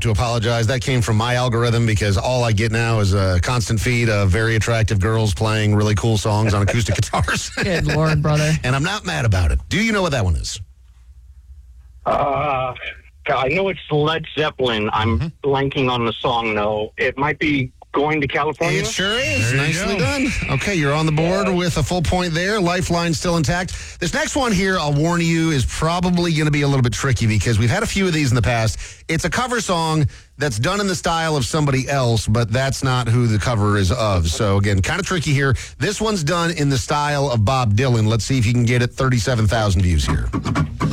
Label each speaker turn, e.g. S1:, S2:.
S1: to apologize. That came from my algorithm because all I get now is a constant feed of very attractive girls playing really cool songs on acoustic guitars.
S2: Good Lord, brother.
S1: And I'm not mad about it. Do you know what that one is?
S3: I know it's Led Zeppelin. I'm blanking on the song, though. It might be Going to California.
S1: It sure is. Nicely done. Okay, you're on the board with a full point there. Lifeline still intact. This next one here, I'll warn you, is probably going to be a little bit tricky because we've had a few of these in the past. It's a cover song that's done in the style of somebody else, but that's not who the cover is of. So, again, kind of tricky here. This one's done in the style of Bob Dylan. Let's see if you can get it. 37,000 views here.